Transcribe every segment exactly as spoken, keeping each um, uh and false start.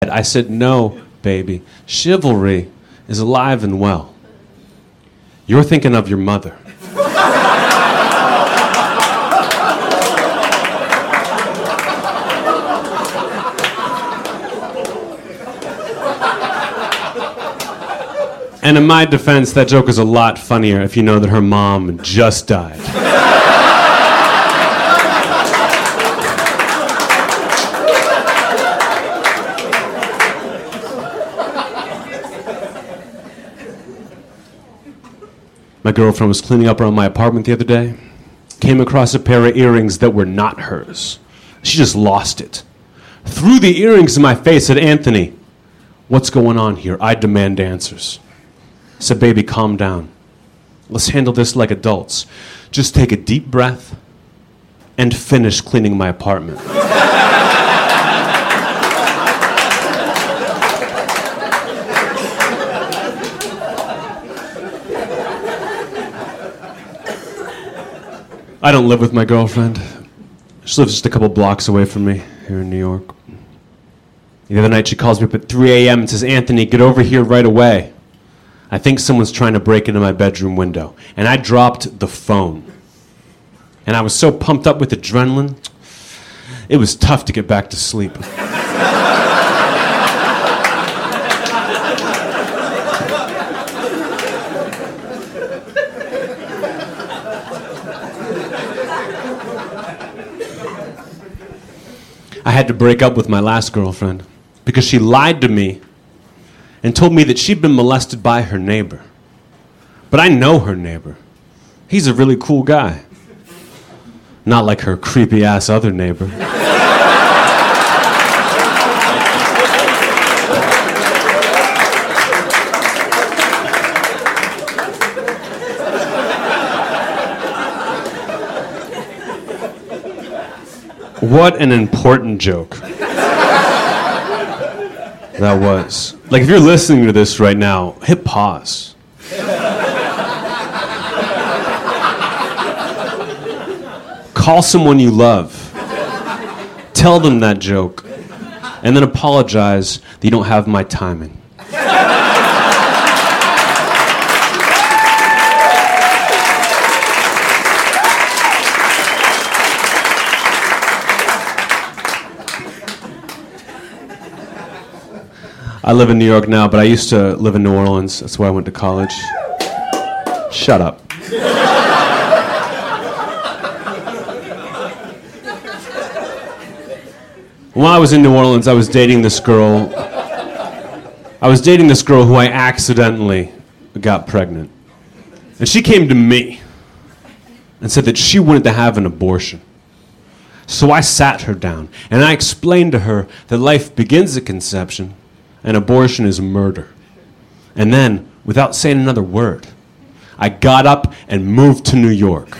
I said, no, baby. Chivalry is alive and well. You're thinking of your mother. And in my defense, that joke is a lot funnier if you know that her mom just died. My girlfriend was cleaning up around my apartment the other day, came across a pair of earrings that were not hers. She just lost it. Threw the earrings in my face, said, Anthony, what's going on here? I demand answers. I said, baby, calm down. Let's handle this like adults. Just take a deep breath and finish cleaning my apartment. I don't live with my girlfriend. She lives just a couple blocks away from me here in New York. The other night she calls me up at three a.m. and says, Anthony, get over here right away. I think someone's trying to break into my bedroom window. And I dropped the phone. And I was so pumped up with adrenaline, it was tough to get back to sleep. I had to break up with my last girlfriend because she lied to me and told me that she'd been molested by her neighbor. But I know her neighbor. He's a really cool guy. Not like her creepy-ass other neighbor. What an important joke that was. Like, if you're listening to this right now, hit pause. Call someone you love. Tell them that joke. And then apologize that you don't have my timing. I live in New York now, but I used to live in New Orleans. That's where I went to college. Shut up. While I was in New Orleans, I was dating this girl. I was dating this girl who I accidentally got pregnant. And she came to me and said that she wanted to have an abortion. So I sat her down and I explained to her that life begins at conception and abortion is murder. And then, without saying another word, I got up and moved to New York.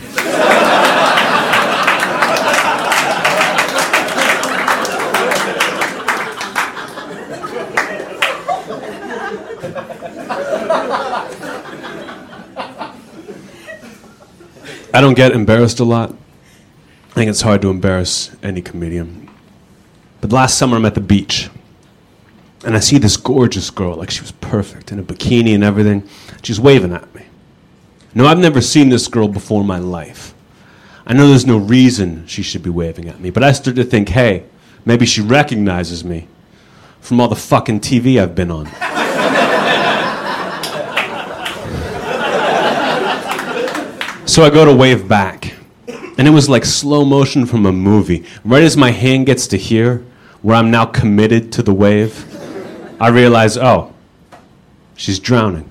I don't get embarrassed a lot. I think it's hard to embarrass any comedian. But last summer I'm at the beach. And I see this gorgeous girl, like she was perfect, in a bikini and everything. She's waving at me. No, I've never seen this girl before in my life. I know there's no reason she should be waving at me, but I started to think, hey, maybe she recognizes me from all the fucking T V I've been on. So I go to wave back, and it was like slow motion from a movie. Right as my hand gets to here, where I'm now committed to the wave, I realize, oh, she's drowning.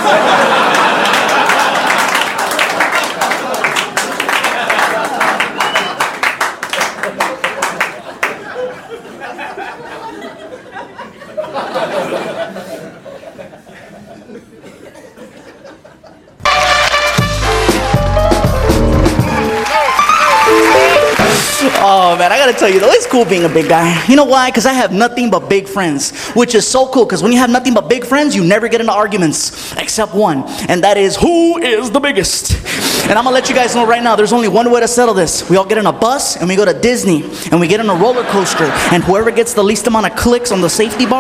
Oh man, I gotta tell you though, it's cool being a big guy. You know why? Because I have nothing but big friends, which is so cool, because when you have nothing but big friends, you never get into arguments, except one, and that is, who is the biggest? And I'm gonna let you guys know right now, there's only one way to settle this. We all get in a bus, and we go to Disney, and we get in a roller coaster, and whoever gets the least amount of clicks on the safety bar